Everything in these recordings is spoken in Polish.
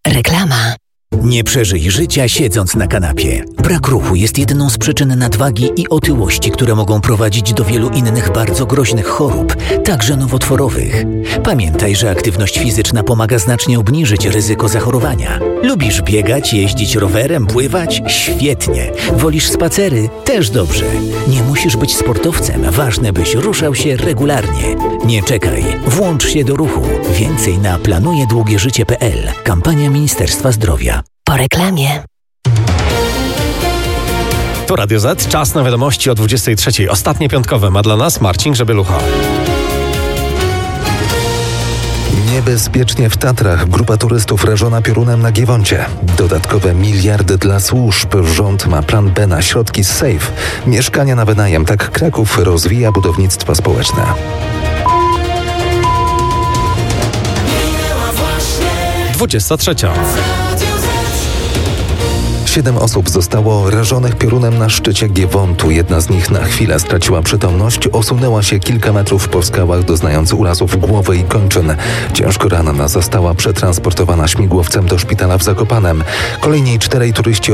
Reklama. Nie przeżyj życia siedząc na kanapie. Brak ruchu jest jedną z przyczyn nadwagi i otyłości, które mogą prowadzić do wielu innych bardzo groźnych chorób, także nowotworowych. Pamiętaj, że aktywność fizyczna pomaga znacznie obniżyć ryzyko zachorowania. Lubisz biegać, jeździć rowerem, pływać? Świetnie. Wolisz spacery? Też dobrze. Nie musisz być sportowcem, ważne byś ruszał się regularnie. Nie czekaj, włącz się do ruchu. Więcej na planujedługieżycie.pl. Kampania Ministerstwa Zdrowia. Po reklamie. To Radio Z, czas na wiadomości o 23:00. Ostatnie piątkowe ma dla nas Marcin Grzebielucha. Niebezpiecznie w Tatrach. Grupa turystów rażona piorunem na Giewoncie. Dodatkowe miliardy dla służb. Rząd ma plan B na środki z SAFE. Mieszkania na wynajem. Tak Kraków rozwija budownictwo społeczne. 23:00. 7 osób zostało rażonych piorunem na szczycie Giewontu. Jedna z nich na chwilę straciła przytomność, osunęła się kilka metrów po skałach, doznając urazów głowy i kończyn. Ciężko ranna została przetransportowana śmigłowcem do szpitala w Zakopanem. Kolejni 4 turyści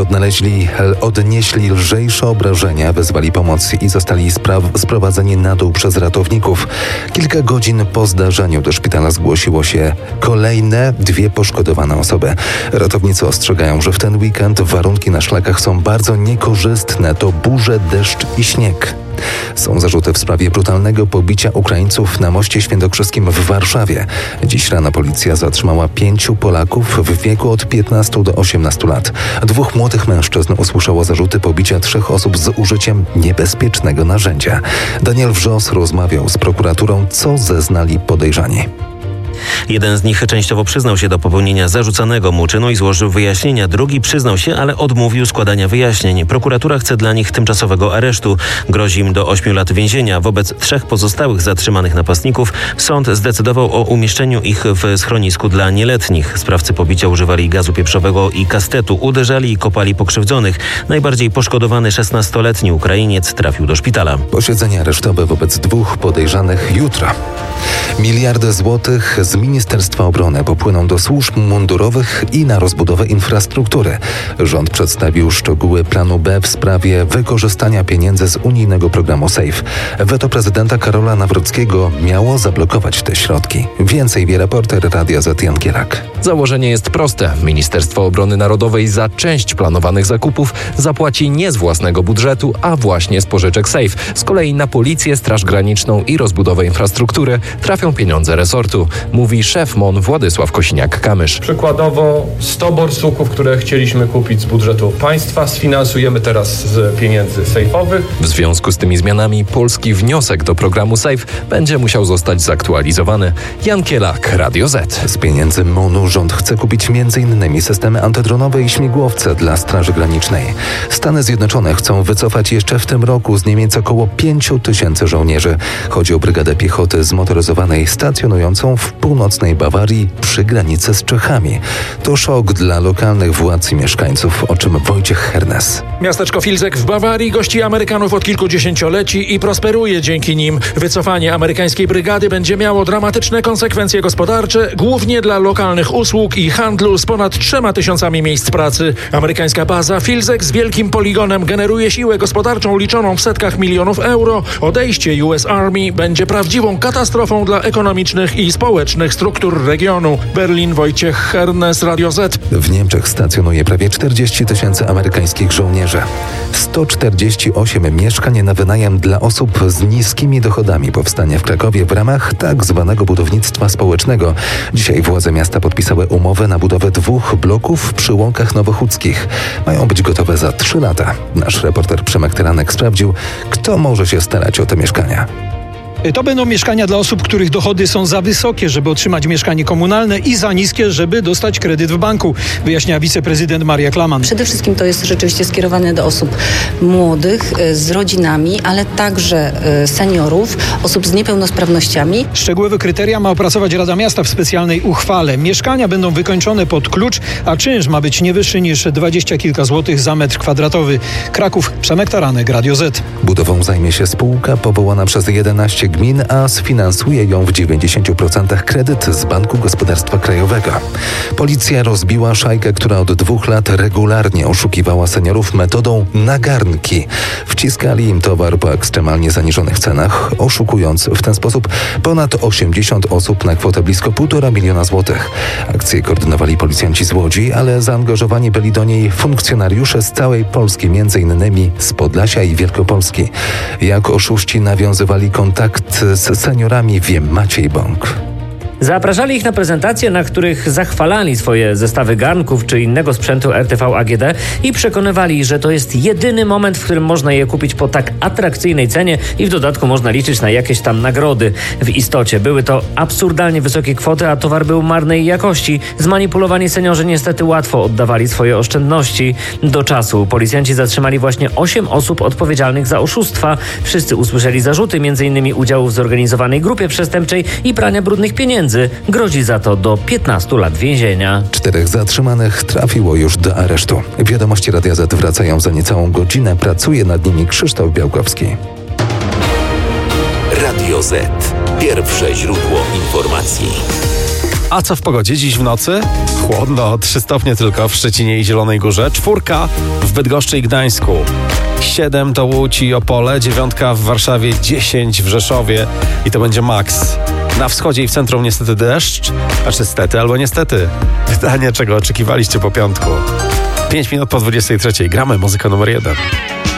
odnieśli lżejsze obrażenia, wezwali pomoc i zostali sprowadzeni na dół przez ratowników. Kilka godzin po zdarzeniu do szpitala zgłosiło się kolejne 2 poszkodowane osoby. Ratownicy ostrzegają, że w ten weekend warunki na szlakach są bardzo niekorzystne. To burze, deszcz i śnieg. Są zarzuty w sprawie brutalnego pobicia Ukraińców na moście świętokrzyskim w Warszawie. Dziś rano policja zatrzymała 5 Polaków w wieku od 15 do 18 lat. 2 młodych mężczyzn usłyszało zarzuty pobicia 3 osób z użyciem niebezpiecznego narzędzia. Daniel Wrzos rozmawiał z prokuraturą, co zeznali podejrzani. Jeden z nich częściowo przyznał się do popełnienia zarzucanego mu czynu i złożył wyjaśnienia. Drugi przyznał się, ale odmówił składania wyjaśnień. Prokuratura chce dla nich tymczasowego aresztu. Grozi im do 8 lat więzienia. Wobec 3 pozostałych zatrzymanych napastników sąd zdecydował o umieszczeniu ich w schronisku dla nieletnich. Sprawcy pobicia używali gazu pieprzowego i kastetu. Uderzali i kopali pokrzywdzonych. Najbardziej poszkodowany 16-letni Ukrainiec trafił do szpitala. Posiedzenie aresztowe wobec 2 podejrzanych jutro. Miliardy złotych z Ministerstwa Obrony popłyną do służb mundurowych i na rozbudowę infrastruktury. Rząd przedstawił szczegóły planu B w sprawie wykorzystania pieniędzy z unijnego programu SAFE. Weto prezydenta Karola Nawrockiego miało zablokować te środki. Więcej wie reporter Radia Z Jan Gielak. Założenie jest proste. Ministerstwo Obrony Narodowej za część planowanych zakupów zapłaci nie z własnego budżetu, a właśnie z pożyczek SAFE. Z kolei na policję, Straż Graniczną i rozbudowę infrastruktury trafią pieniądze resortu, mówi szef MON Władysław Kosiniak-Kamysz. Przykładowo 100 borsuków, które chcieliśmy kupić z budżetu państwa, sfinansujemy teraz z pieniędzy sejfowych. W związku z tymi zmianami polski wniosek do programu SAFE będzie musiał zostać zaktualizowany. Jan Kielak, Radio Z. Z pieniędzy MON-u rząd chce kupić m.in. systemy antydronowe i śmigłowce dla Straży Granicznej. Stany Zjednoczone chcą wycofać jeszcze w tym roku z Niemiec około 5 000 żołnierzy. Chodzi o Brygadę Piechoty zmotoryzowanej stacjonującą w północnej Bawarii przy granicy z Czechami. To szok dla lokalnych władz i mieszkańców, o czym Wojciech Hernes. Miasteczko Filzek w Bawarii gości Amerykanów od kilkudziesięcioleci i prosperuje dzięki nim. Wycofanie amerykańskiej brygady będzie miało dramatyczne konsekwencje gospodarcze, głównie dla lokalnych usług i handlu z ponad 3000 miejsc pracy. Amerykańska baza Filzek z wielkim poligonem generuje siłę gospodarczą liczoną w setkach milionów euro. Odejście US Army będzie prawdziwą katastrofą dla ekonomicznych i społecznych struktur regionu. Berlin, Wojciech Hernes, Radio Z. W Niemczech stacjonuje prawie 40 000 amerykańskich żołnierzy. 148 mieszkań na wynajem dla osób z niskimi dochodami powstanie w Krakowie w ramach tak zwanego budownictwa społecznego. Dzisiaj władze miasta podpisały umowę na budowę 2 bloków przy Łąkach Nowochódzkich. Mają być gotowe za 3 lata. Nasz reporter Przemek Tyranek sprawdził, kto może się starać o te mieszkania. To będą mieszkania dla osób, których dochody są za wysokie, żeby otrzymać mieszkanie komunalne i za niskie, żeby dostać kredyt w banku, wyjaśnia wiceprezydent Maria Klaman. Przede wszystkim to jest rzeczywiście skierowane do osób młodych, z rodzinami, ale także seniorów, osób z niepełnosprawnościami. Szczegółowe kryteria ma opracować Rada Miasta w specjalnej uchwale. Mieszkania będą wykończone pod klucz, a czynsz ma być nie wyższy niż 20 kilka złotych za metr kwadratowy. Kraków, Przemek Taranek, Radio Z. Budową zajmie się spółka powołana przez 11 gmin, a sfinansuje ją w 90% kredyt z Banku Gospodarstwa Krajowego. Policja rozbiła szajkę, która od 2 lat regularnie oszukiwała seniorów metodą nagarnki. Wciskali im towar po ekstremalnie zaniżonych cenach, oszukując w ten sposób ponad 80 osób na kwotę blisko 1,5 miliona złotych. Akcję koordynowali policjanci z Łodzi, ale zaangażowani byli do niej funkcjonariusze z całej Polski, m.in. z Podlasia i Wielkopolski. Jak oszuści nawiązywali kontakt z seniorami, wie Maciej Bąk. Zapraszali ich na prezentacje, na których zachwalali swoje zestawy garnków czy innego sprzętu RTV AGD i przekonywali, że to jest jedyny moment, w którym można je kupić po tak atrakcyjnej cenie i w dodatku można liczyć na jakieś tam nagrody. W istocie były to absurdalnie wysokie kwoty, a towar był marnej jakości. Zmanipulowani seniorzy niestety łatwo oddawali swoje oszczędności. Do czasu policjanci zatrzymali właśnie 8 osób odpowiedzialnych za oszustwa. Wszyscy usłyszeli zarzuty, m.in. udziału w zorganizowanej grupie przestępczej i prania brudnych pieniędzy. Grozi za to do 15 lat więzienia. 4 zatrzymanych trafiło już do aresztu. Wiadomości Radia Z wracają za niecałą godzinę. Pracuje nad nimi Krzysztof Białkowski. Radio Z. Pierwsze źródło informacji. A co w pogodzie? Dziś w nocy? Chłodno, 3 stopnie tylko w Szczecinie i Zielonej Górze, 4 w Bydgoszczy i Gdańsku, 7 to Łódź i Opole, 9 w Warszawie, 10 w Rzeszowie i to będzie maks. Na wschodzie i w centrum niestety deszcz, a czy stety albo niestety? Pytanie, czego oczekiwaliście po piątku? 5 minut po 23. Gramy muzykę numer 1.